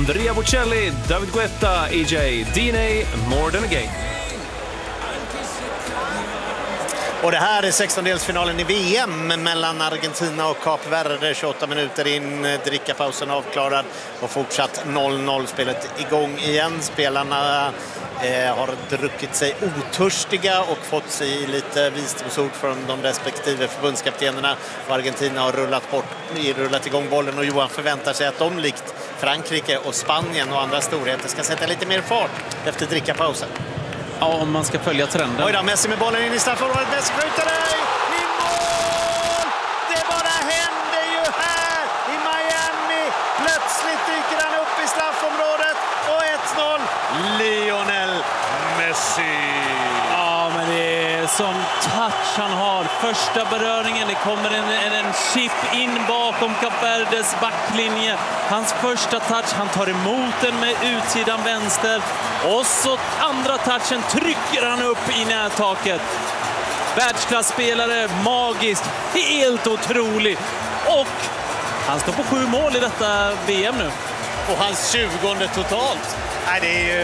Andrea Bocelli, David Guetta, EJ, DNA, More Than A Game. Och det här är 16-delsfinalen i VM mellan Argentina och Kap Verde. 28 minuter in, drickapausen avklarad och fortsatt 0-0. Spelet igång igen. Spelarna har druckit sig otörstiga och fått sig lite visdomsord från de respektive förbundskaptenerna. Och Argentina har rullat igång bollen, och Johan förväntar sig att de likt Frankrike och Spanien och andra storheter ska sätta lite mer fart efter drickapausen. Ja, om man ska följa trenden. Oj då, Messi med bollen in i straffområdet. Messi skjuter i mål! Det bara händer ju här i Miami. Plötsligt dyker han upp i straffområdet och 1-0. Lionel Messi. Ja, men det är sån touch han har. Första beröringen, det kommer en chip in bakom Kap Verdes backlinje. Hans första touch, han tar emot den med utsidan vänster. Och så andra touchen trycker han upp i nättaket. Världsklasspelare, magiskt, helt otrolig. Och han står på 7 mål i detta VM nu. Och hans 20:e totalt. Nej,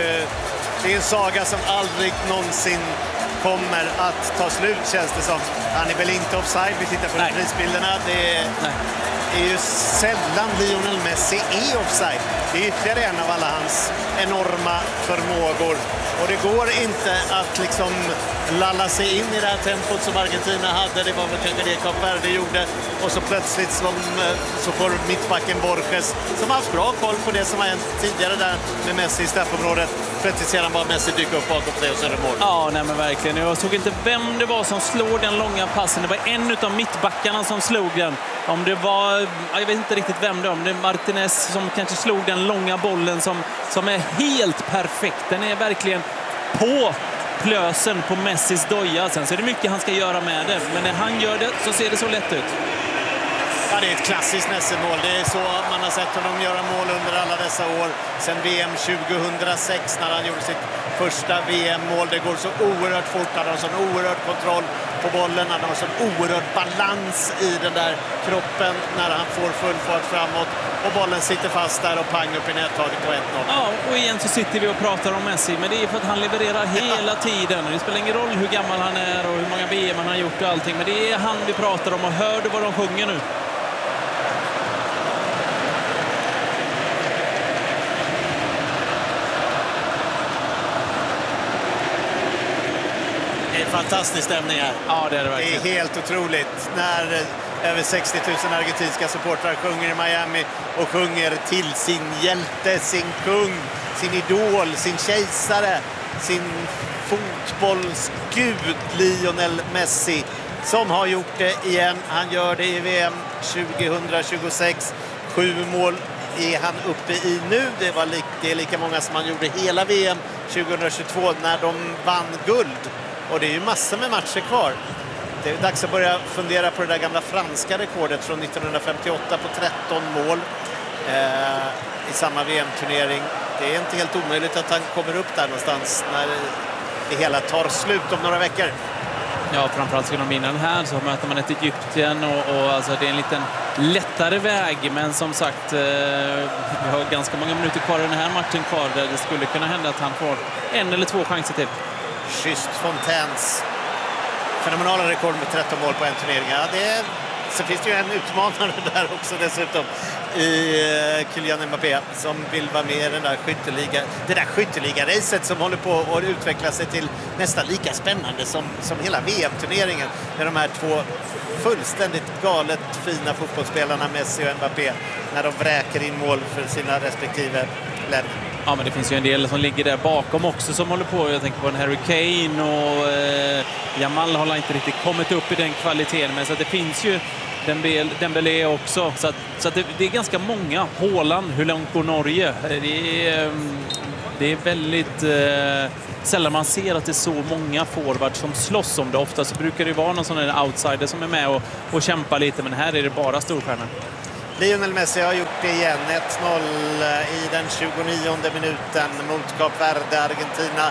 det är en saga som aldrig någonsin kommer att ta slut, känns det som. Han är väl inte offside, vi tittar på prisbilderna. Det är ju sällan Lionel Messi är offside. Det är ytterligare en av alla hans enorma förmågor. Och det går inte att liksom lalla sig in i det här tempot som Argentina hade. Det var väl kanske det Kap Verde gjorde. Och så plötsligt så får mittbacken Borges, som har haft bra koll på det som har hänt tidigare där med Messi i straffområdet. Plötsligt ser han bara Messi dyka upp bakom sig och så är det mål. Ja, nej men verkligen. Jag såg inte vem det var som slog den långa passen. Det var en av mittbackarna som slog den. Om det var, jag vet inte riktigt vem det var. Om det är Martinez som kanske slog den långa bollen som är helt perfekt. Den är verkligen på plösen på Messis doja. Sen så är det mycket han ska göra med det. Men när han gör det så ser det så lätt ut. Ja, det är ett klassiskt Messi-mål. Det är så man har sett honom göra mål under alla dessa år. Sen VM 2006 när han gjorde sitt första VM-mål. Det går så oerhört fort. Han har sån oerhört kontroll på bollen. Han har sån oerhört balans i den där kroppen när han får full fart framåt. Och bollen sitter fast där och pang upp i nättaget på 1-0. Ja, och igen så sitter vi och pratar om Messi. Men det är för att han levererar hela tiden. Det spelar ingen roll hur gammal han är och hur många VM han har gjort och allting. Men det är han vi pratar om, och hör du vad de sjunger nu? Fantastisk stämning här. Ja, det är det verkligen. Det är helt otroligt när över 60 000 argentinska supportrar sjunger i Miami och sjunger till sin hjälte, sin kung, sin idol, sin kejsare, sin fotbollsgud Lionel Messi, som har gjort det igen. Han gör det i VM 2026. 7 mål är han uppe i nu. Det är lika många som han gjorde hela VM 2022 när de vann guld. Och det är ju massor med matcher kvar. Det är dags att börja fundera på det där gamla franska rekordet från 1958 på 13 mål i samma VM-turnering. Det är inte helt omöjligt att han kommer upp där någonstans när det hela tar slut om några veckor. Ja, framförallt ska de vinna den här, så möter man ett Egypten och alltså det är en liten lättare väg, men som sagt vi har ganska många minuter kvar i den här matchen kvar där det skulle kunna hända att han får 1 eller 2 chanser till. Just Fontaines fenomenala rekord med 13 mål på en turnering. Ja, sen finns det ju en utmanare där också dessutom i Kylian Mbappé som vill vara med i det där skytteliga-racet som håller på att utveckla sig till nästan lika spännande som hela VM-turneringen med de här 2 fullständigt galet fina fotbollsspelarna Messi och Mbappé när de vräker in mål för sina respektive länder. Ja, men det finns ju en del som ligger där bakom också som håller på. Jag tänker på en Harry Kane och Jamal har inte riktigt kommit upp i den kvaliteten. Men så att det finns ju Dembélé också. Så att det är ganska många. Haaland, hur långt går Norge? Det är väldigt sällan man ser att det är så många forwards som slåss om det. Ofta så brukar det vara någon sån här outsider som är med och kämpar lite. Men här är det bara storstjärnor. Lionel Messi har gjort det igen. 1-0 i den 29:e minuten mot Kap Verde. Argentina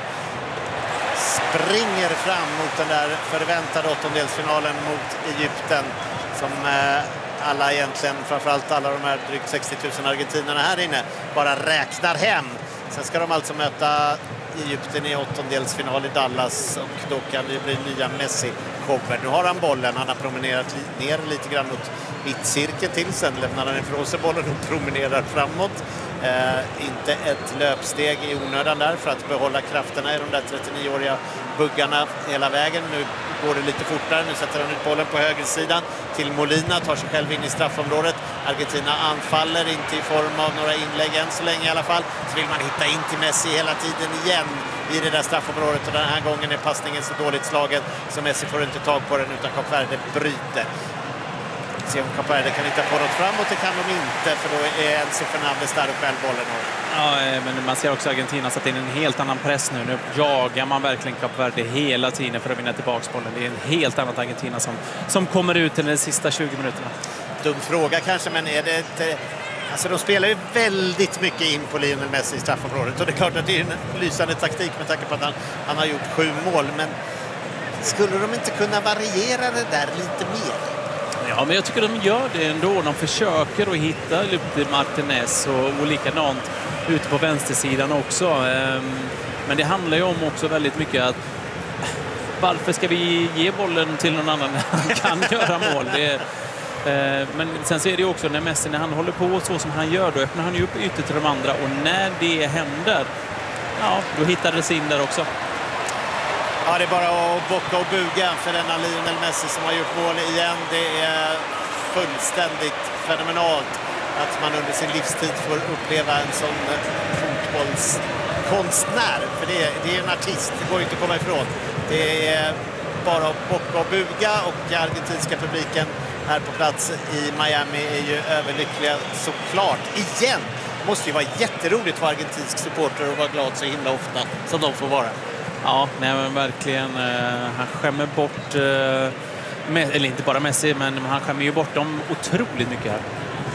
springer fram mot den där förväntade åttondelsfinalen mot Egypten som alla egentligen, framförallt alla de här drygt 60 000 argentinarna här inne, bara räknar hem. Sen ska de alltså möta Egypten i åttondelsfinal i Dallas och då kan det bli nya Messi-shower. Nu har han bollen, han har promenerat ner lite grann mot mittcirkeln till, sen lämnar han ifrån sig bollen och promenerar framåt. Inte ett löpsteg i onödan där för att behålla krafterna i de där 39-åriga buggarna hela vägen. Nu går det lite fortare, nu sätter han ut bollen på högersidan till Molina, tar sig själv in i straffområdet. Argentina anfaller, inte i form av några inlägg än så länge i alla fall. Så vill man hitta in till Messi hela tiden igen i det där straffområdet, och den här gången är passningen så dåligt slagen så Messi får inte tag på den utan Kap Verde bryter. Se om Kap Verde kan hitta på något framåt, det kan de inte, för då är Enzo Fernandez där och själv bollen. Ja, men man ser också Argentina satt in en helt annan press nu. Nu jagar man verkligen Kap Verde hela tiden för att vinna tillbaka bollen. Det är en helt annan Argentina som kommer ut till de sista 20 minuterna. Dum fråga kanske, men är det ett... Alltså de spelar ju väldigt mycket in på Lionel Messi i straffområdet, och det är klart att det är en lysande taktik med tanke på att han har gjort 7 mål, men skulle de inte kunna variera det där lite mer? Ja, men jag tycker de gör det ändå. De försöker att hitta Lupe Martinez och likadant ute på vänstersidan också. Men det handlar ju om också väldigt mycket att varför ska vi ge bollen till någon annan när han kan göra mål? Men sen så är det ju också när Messi, när han håller på så som han gör, då öppnar han ju upp ytor till de andra, och när det händer, ja, då hittar det sig in där också. Ja, det är bara att bocka och buga för denna Lionel Messi som har gjort mål igen. Det är fullständigt fenomenalt att man under sin livstid får uppleva en sån fotbollskonstnär. För det är en artist, det går inte att komma ifrån. Det är bara att bocka och buga, och argentinska publiken här på plats i Miami är ju överlyckliga såklart. Igen! Det måste ju vara jätteroligt för argentinsk supporter att vara glad så himla ofta som de får vara. Ja, nej, men verkligen. Han skämmer bort, eller inte bara Messi, men han skämmer ju bort dem otroligt mycket här.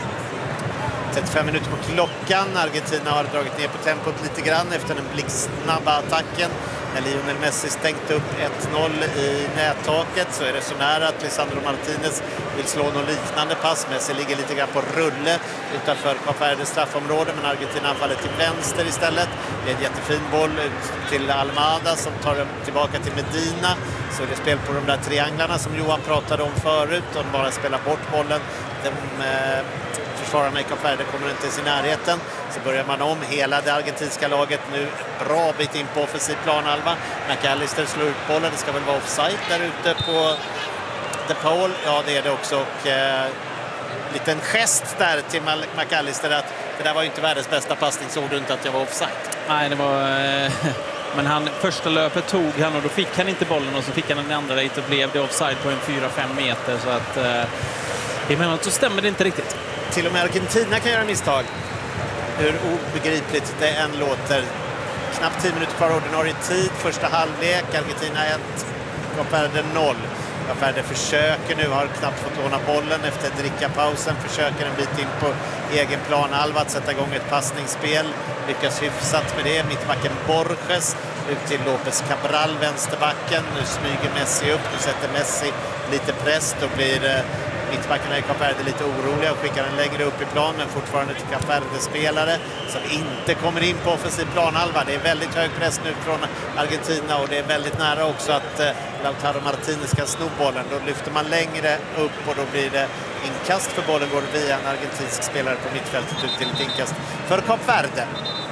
35 minuter på klockan. Argentina har dragit ner på tempot lite grann efter den blixtsnabba attacken. När Lionel Messi stängt upp 1-0 i nättaket så är det så nära att Lisandro Martinez vill slå någon liknande pass. Messi ligger lite grann på rulle utanför Kap Verdes straffområde, men Argentina anfaller till vänster istället. Det är en jättefin boll ut till Almada som tar dem tillbaka till Medina. Så är det spel på de där trianglarna som Johan pratade om förut. De bara spelar bort bollen. Försvararna i Kap Verde kommer inte i sin närheten. Så börjar man om hela det argentinska laget nu bra bit in på offensiv planhalva. McAllister slår ut bollen. Det ska väl vara offside där ute på De Paul. Ja, det är det också. Och liten gest där till McAllister att det där var ju inte världens bästa passning, såg du inte att jag var offside? Nej, det var... Men första löpet tog han och då fick han inte bollen, och så fick han den andra dit och blev det offside på en 4-5 meter. Så att emellanåt så stämmer det inte riktigt. Till och med Argentina kan göra misstag. Hur obegripligt det än låter. Knappt 10 minuter kvar ordinarie tid. Första halvlek. Argentina 1, Kap Verde 0. Kap Verde försöker nu, har knappt fått låna bollen efter drickapausen. Försöker en bit in på egen planhalva att sätta igång ett passningsspel. Lyckas hyfsat med det. Mittbacken Borges ut till Lopez Cabral, vänsterbacken. Nu smyger Messi upp. Nu sätter Messi lite press. Då blir mittbackarna i Kap Verde lite oroliga och skickar den längre upp i plan, men fortfarande till Kap Verde-spelare som inte kommer in på offensiv planhalva. Det är väldigt hög press nu från Argentina, och det är väldigt nära också att Lautaro Martinez ska sno bollen. Då lyfter man längre upp och då blir det inkast, för bollen går via en argentinsk spelare på mittfältet ut till ett inkast för Kap Verde.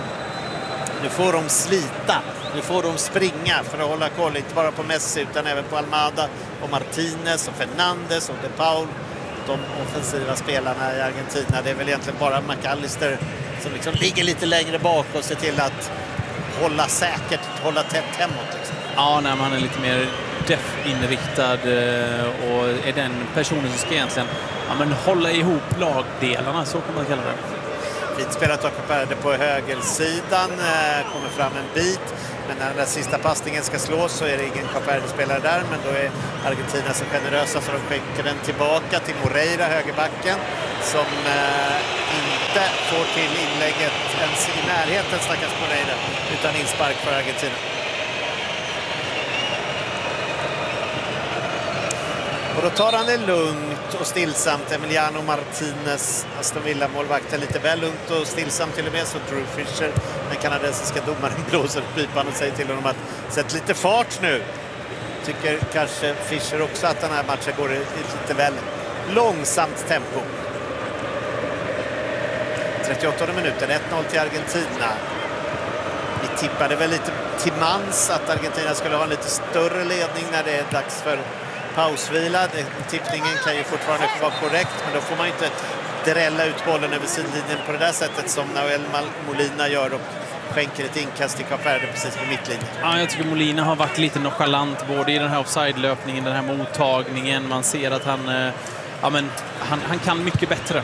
Nu får de slita, nu får de springa för att hålla koll, inte bara på Messi utan även på Almada och Martinez och Fernandes och De Paul. De offensiva spelarna i Argentina, det är väl egentligen bara McAllister som liksom ligger lite längre bak och ser till att hålla säkert, hålla tätt hemåt. Liksom. Ja, när man är lite mer def-inriktad och är den personen som ska egentligen hålla ihop lagdelarna, så kan man kalla det. Fint spelat av Kap Verde på högersidan, kommer fram en bit. Men när den där sista passningen ska slås så är det ingen Kap Verde-spelare där. Men då är Argentina så generösa så de skickar den tillbaka till Moreira, högerbacken. Som inte får till inlägget ens i närheten, stackars Moreira. Utan inspark för Argentina. Och då tar han det lugnt och stillsamt. Emiliano Martinez, Aston Villa-målvakten, lite väl lugnt och stillsamt till och med. Så Drew Fisher, den kanadensiska domaren, blåser pipan och säger till honom att sätt lite fart nu. Tycker kanske Fisher också att den här matchen går i lite väl långsamt tempo. 38 minuten, 1-0 till Argentina. Vi tippade väl lite till mans att Argentina skulle ha en lite större ledning när det är dags för pausvila. Tippningen kan ju fortfarande vara korrekt, men då får man inte drälla ut bollen över sidlinjen på det där sättet som Nahuel Molina gör och skänker ett inkast i Kap Verde precis på mittlinjen. Ja, jag tycker Molina har varit lite nonchalant både i den här offside-löpningen, den här mottagningen. Man ser att han kan mycket bättre.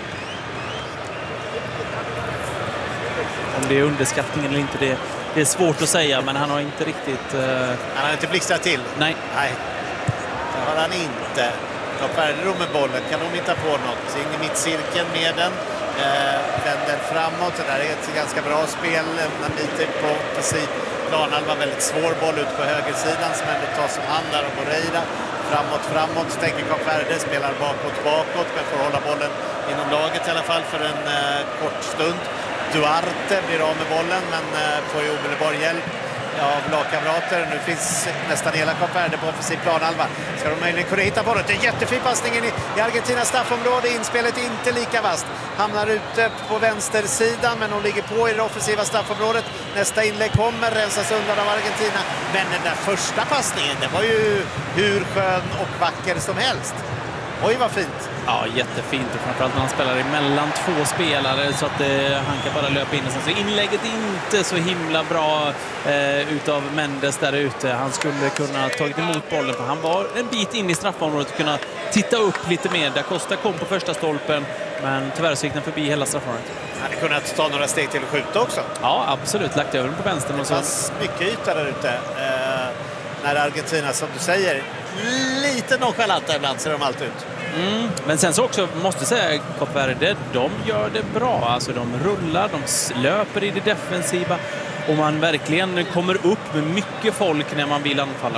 Om det är underskattning eller inte, det är svårt att säga, men han har inte riktigt... Han har inte blixtrat till. Nej. Det har han inte. Kap Verde med bollen. Kan de hitta på något? In i mittcirkeln med den. Vänder framåt. Det där är ett ganska bra spel. En bit på precis planhalva. Väldigt svår boll ut på högersidan som ändå tas om hand där av Moreira. Framåt. Tänker Kap Verde. Spelar bakåt. Men får hålla bollen inom laget i alla fall för en kort stund. Duarte blir av med bollen men får ju omedelbar hjälp av lagkamrater. Nu finns nästan hela Kap Verde på offensiv planhalva. Ska de möjligen kunna hitta bollen? Det är en jättefin passning in i Argentinas straffområde. Inspelet är inte lika vast. Hamnar ute på vänstersidan, men de ligger på i det offensiva straffområdet. Nästa inlägg kommer, rensas undan av Argentina. Men den där första passningen, det var ju hur skön och vacker som helst. Oj, vad fint. Ja, jättefint. Och framförallt när han spelar emellan två spelare så att han kan bara löpa in. Så inlägget är inte så himla bra utav Mendes där ute. Han skulle kunna tagit emot bollen, för han var en bit in i straffområdet och kunna titta upp lite mer. Da Costa kom på första stolpen, men tyvärr så gick den förbi hela straffområdet. Han hade kunnat ta några steg till att skjuta också. Ja, absolut. Lagt över den på vänstern. Det fanns mycket yta där ute. När Argentina, som du säger, lite nonchalanta ibland ser de allt ut. Men sen så också måste säga Kap Verde, de gör det bra. Alltså de rullar, de löper i det defensiva och man verkligen kommer upp med mycket folk när man vill anfalla.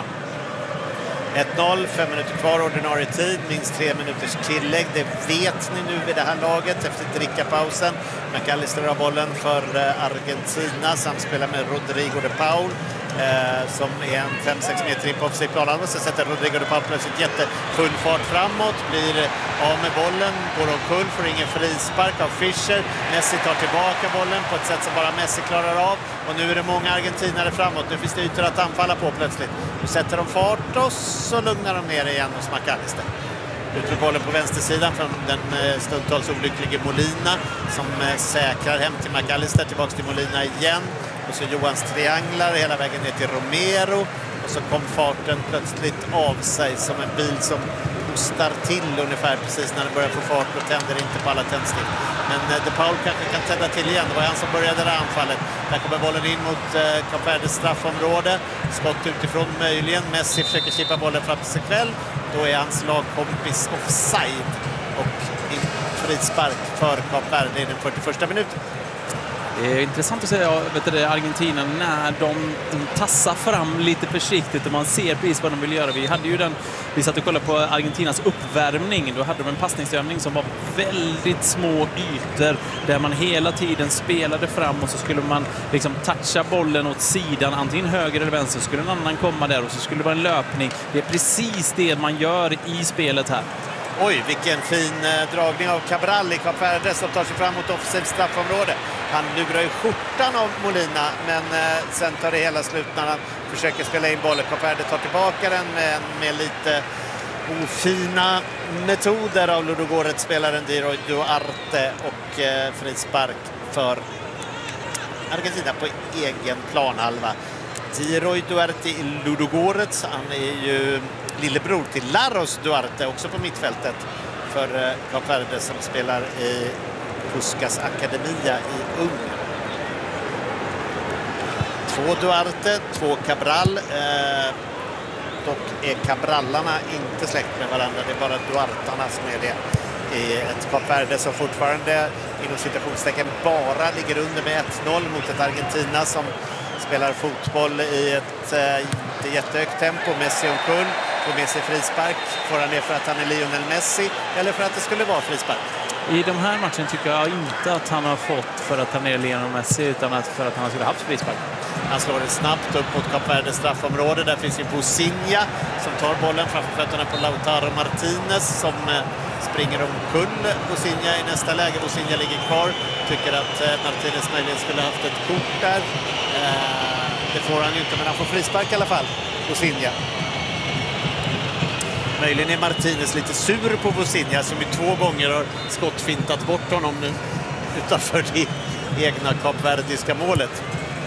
1-0, 5 minuter kvar ordinarie tid, minst 3 minuters tillägg. Det vet ni nu vid det här laget efter drickapausen. McAllister har bollen för Argentina, samspelar med Rodrigo de Paul. Som är en 5-6 meter in på offensiv plan. Och så sätter Rodrigo de Paul plötsligt jättefull fart framåt, blir av med bollen, går omkull, får ingen frispark av Fischer. Messi tar tillbaka bollen på ett sätt som bara Messi klarar av. Och nu är det många argentinare framåt. Nu finns det ytor att anfalla på plötsligt. Nu sätter de fart och så lugnar de ner igen hos McAllister. Ut med bollen på vänstersidan från den stundtals olycklige Molina som säkrar hem till McAllister. Tillbaka till Molina igen. Och så Johans trianglar hela vägen ner till Romero. Och så kom farten plötsligt av sig som en bil som hostar till ungefär precis när den börjar få fart och tänder inte på alla tändstick. Men de Paul kanske kan tända till igen. Det var han som började det anfallet. Där kommer bollen in mot Kap Verdes straffområde. Skott utifrån möjligen. Messi försöker chippa bollen fram till sig själv. Då är hans lagkompis offside. Och frispark för Kap Verde i den 41:a minuten. Det är intressant att säga, Argentina när de tassar fram lite försiktigt och man ser precis vad de vill göra. Vi satt och kollade på Argentinas uppvärmning. Då hade de en passningsövning som var väldigt små ytor där man hela tiden spelade fram och så skulle man liksom toucha bollen åt sidan, antingen höger eller vänster, så skulle en annan komma där och så skulle det vara en löpning. Det är precis det man gör i spelet här. Oj, vilken fin dragning av Cabral i Kap Verde som tar sig fram mot offensivt straffområde. Han lurar ju skjortan av Molina, men sen tar det hela slut när han försöker spela in bollen. Kap Verde tar tillbaka den med lite ofina metoder av Ludogorets-spelaren Diroy Duarte och frispark för Argentina på egen planhalva. Diroy Duarte i Ludogorets, han är ju lillebror till Laros Duarte, också på mittfältet för Kap Verde, som spelar i Puskas Akademia i Ungern. 2 Duarte, 2 Cabral. Dock är Cabrallarna inte släkt med varandra, det är bara Duartarna som är det. I ett Kap Verde som fortfarande inom citationstecken bara ligger under med 1-0 mot ett Argentina som spelar fotboll i ett inte jättehögt tempo. Messi omkull, få med sig frispark. Får han det för att han är Lionel Messi eller för att det skulle vara frispark? I de här matchen tycker jag inte att han har fått för att han är Lionel Messi utan för att han skulle haft frispark. Han slår det snabbt upp mot Kap Verdes straffområde. Där finns ju Bosinha som tar bollen framför fötterna på Lautaro Martinez som springer omkull Bosinha i nästa läge. Bosinha ligger kvar. Tycker att Martinez möjligen skulle haft ett kort där. Det får han ju inte, men han får frispark i alla fall. Bosinha. Möjligen är Martinez lite sur på Bosinha som ju 2 gånger har skottfintat bort honom nu utanför det egna kapverdiska målet.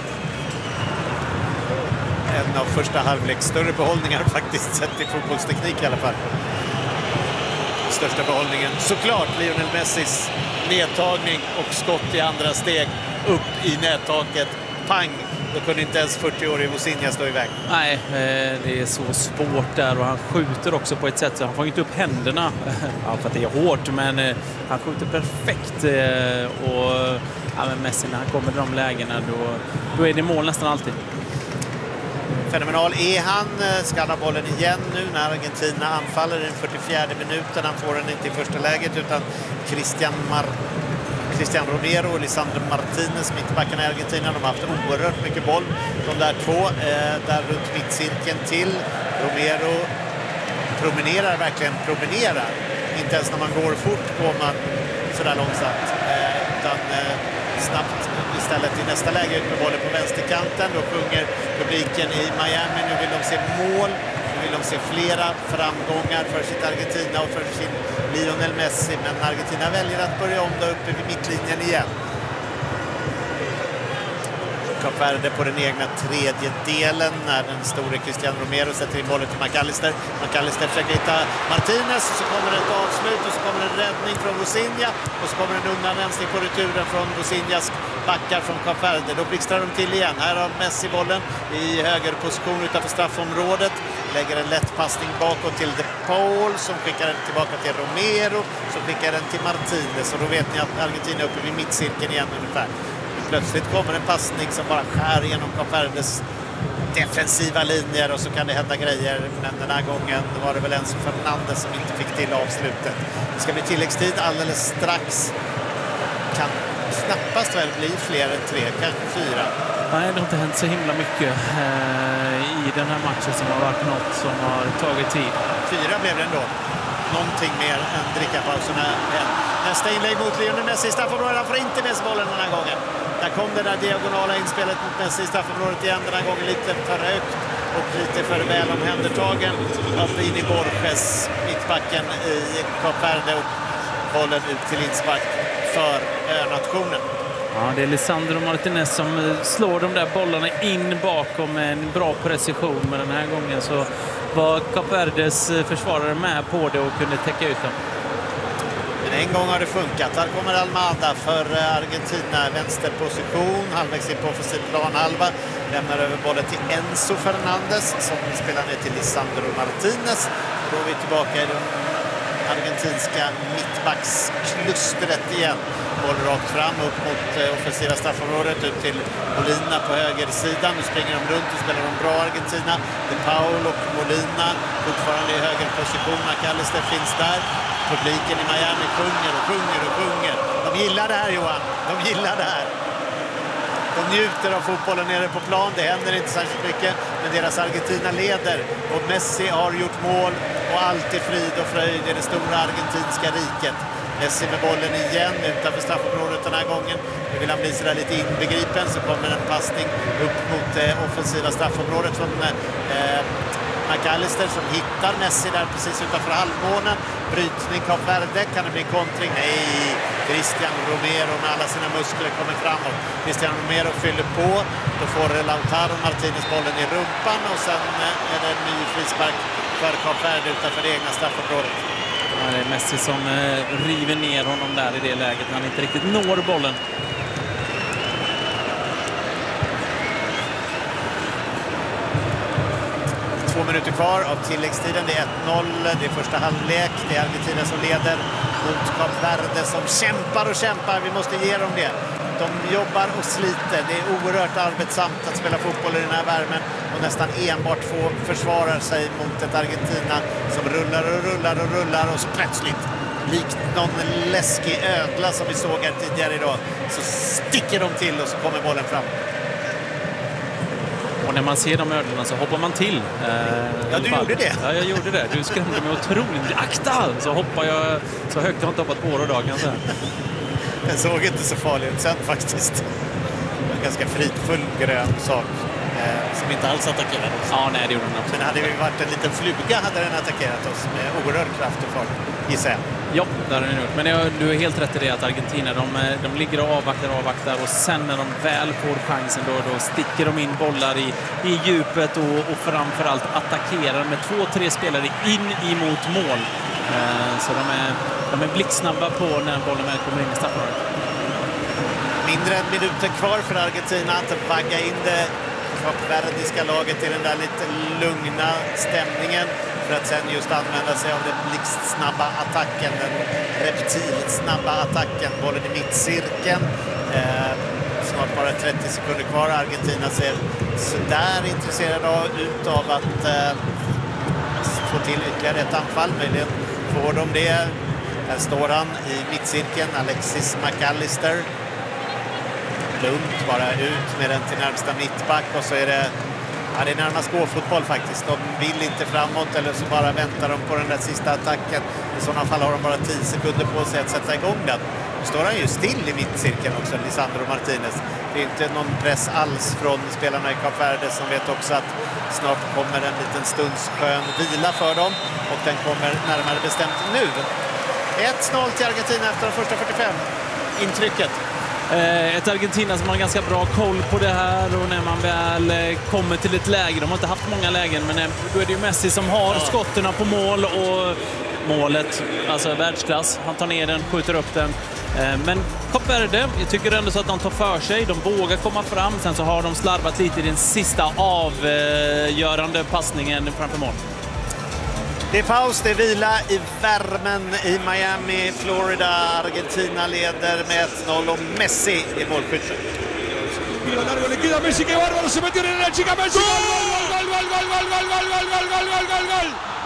En av första halvleks större behållningar faktiskt sett i fotbollsteknik i alla fall. Största behållningen såklart Lionel Messis nedtagning och skott i andra steg upp i nättaket. Pang! Då kunde inte ens 40-årig Bosinha stå iväg. Nej, det är så svårt där och han skjuter också på ett sätt så han får inte upp händerna. Ja, för att det är hårt, men han skjuter perfekt. Och ja, men Messi när han kommer till de lägena då är det mål nästan alltid. Fenomenal är han. Ska han ha bollen igen nu när Argentina anfaller i den 44 minuten. Han får den inte i första läget utan Cristian Romero och Lisandro Martinez, mittbackarna i Argentina, de har haft oerhört mycket boll. De där två, där runt mittcirkeln till. Romero verkligen promenerar. Inte ens när man går fort går man sådär långsamt. Utan snabbt istället i nästa läge ut med bollen på vänsterkanten. Då sjunger publiken i Miami. Nu vill de se mål. Nu vill de se flera framgångar för sitt Argentina och för sin Lionel Messi. Men Argentina väljer att börja om då uppe vid mittlinjen igen. Kap Verde på den egna tredje delen när den store Cristian Romero sätter in bollen till McAllister. McAllister försöker hitta Martinez och så kommer ett avslut och så kommer en räddning från Bosinha och så kommer en undanrensning på returen från Bosinhas backar från Kap Verde. Då blixtrar de till igen. Här har Messi bollen i högerposition utanför straffområdet. Lägger en lätt passning bakåt till De Paul som skickar den tillbaka till Romero som skickar den till Martinez. Och då vet ni att Argentina är uppe vid mittcirkeln igen ungefär. Plötsligt kommer en passning som bara skär genom Kap Verdes defensiva linjer och så kan det hända grejer. Men den här gången var det väl Enzo Fernandez som inte fick till avslutet. Det ska bli tilläggstid alldeles strax. Kan knappast väl bli fler än 3, kanske 4. Nej, det har inte hänt så himla mycket i den här matchen som har varit något som har tagit tid. 4 blev det ändå. Någonting mer än drickapauserna. Nästa inlägg mot Lionel Messi i straffområdet. Han får inte med sig bollen den här gången. Där kom det där diagonala inspelet mot Messi i straffområdet igen. Den här gången lite för högt och lite för väl omhändertagen av Vini Borges, mittbacken i Kap Verde, och bollen ut till inspark för nationen. Ja, det är Lisandro Martinez som slår de där bollarna in bakom med en bra precision. Men den här gången så var Kap Verdes försvarare med på det och kunde täcka ut dem. Men en gång har det funkat. Här kommer Almada för Argentina. Vänsterposition, halvvägs in på offensiv planhalva. Lämnar över bollen till Enzo Fernandez som spelar ner till Lisandro Martinez. Då är vi tillbaka i den argentinska mittbacksklustret igen. Boll rakt fram upp mot offensiva straffområdet ut till Molina på högersidan. Nu springer de runt och spelar de bra Argentina. De Paul och Molina fortfarande i högerposition. McAllister finns där. Publiken i Miami sjunger och sjunger och sjunger. De gillar det här, Johan. De gillar det här. De njuter av fotbollen nere på plan. Det händer inte särskilt mycket. Men deras Argentina leder. Och Messi har gjort mål. Och allt är frid och fröjd i det stora argentinska riket. Messi med bollen igen utanför straffområdet den här gången. Nu vill han bli sådär lite inbegripen. Så kommer en passning upp mot offensiva straffområdet från McAllister som hittar Messi där precis utanför halvmånen. Brytning Kap Verde, kan det bli kontring? Nej, Cristian Romero med alla sina muskler kommer framåt. Cristian Romero fyller på, då får Lautaro Martinez bollen i rumpan och sen är det en ny frispark för Kap Verde utanför det egna straffområdet. Ja, det är Messi som river ner honom där i det läget när han inte riktigt når bollen. Minuter kvar av tilläggstiden. Det är 1-0. Det är första halvlek. Det är Argentina som leder mot Kap Verde som kämpar och kämpar. Vi måste ge dem det. De jobbar och sliter. Det är oerhört arbetsamt att spela fotboll i den här värmen och nästan enbart få försvara sig mot ett Argentina som rullar och rullar och rullar och så plötsligt, likt någon läskig ödla som vi såg här tidigare idag, så sticker de till och så kommer bollen fram. Och när man ser de ödlorna så hoppar man till. Ja, du gjorde det. Ja, jag gjorde det. Du skrämde mig otroligt. Akta! Så hoppar jag så högt jag har inte hoppat på år och dag, kan jag säga. Den såg inte så farlig ut sen faktiskt. En ganska fridfull grön sak som inte alls attackerade oss. Ja, nej, det gjorde den också. Men hade vi varit en liten fluga hade den attackerat oss med oerhörd kraft och fart, gissar jag. Ja, det har den gjort. Men du är helt rätt i det att Argentina, de ligger och avvaktar och sen när de väl får chansen då sticker de in bollar i djupet och framförallt attackerar med 2-3 spelare in emot mål. Så de är blixtsnabba på när bollen väl kommer in i straffområdet. Mindre än minuten kvar för Argentina att vagga in det kapverdiska laget i den där lite lugna stämningen för att sen just använda sig av den blixtsnabba attacken, den reptilsnabba attacken, bollen i mittcirkeln. Snart bara 30 sekunder kvar. Argentina ser så där intresserade ut av att få till ytterligare ett anfall. Möjligen får de det. Här står han i mittcirkeln, Alexis McAllister. Lugnt bara ut med den till närmsta mittback och så är det närmast gåfotboll faktiskt. De vill inte framåt eller så bara väntar de på den där sista attacken. I sådana fall har de bara 10 sekunder på sig att sätta igång den. Nu står han ju still i mittcirkeln också, Lisandro Martinez. Det är inte någon press alls från spelarna i Kap Verde som vet också att snart kommer en liten stunds skön vila för dem. Och den kommer närmare bestämt nu. 1-0 till Argentina efter de första 45. Intrycket. Ett Argentina som har ganska bra koll på det här och när man väl kommer till ett läge, de har inte haft många lägen, men då är det ju Messi som har skotterna på mål och målet, alltså världsklass. Han tar ner den, skjuter upp den. Men Kap Verde, jag tycker ändå så att de tar för sig, de vågar komma fram, sen så har de slarvat lite i den sista avgörande passningen framför mål. Det är paus, det är vila i värmen i Miami, Florida. Argentina leder med 1-0 och Messi i målskytten. Le queda Messi, que bárbaro, se metió en la chica Messi. Gol, gol, gol, gol, gol, gol, gol, gol, gol, gol, gol, gol, gol, gol.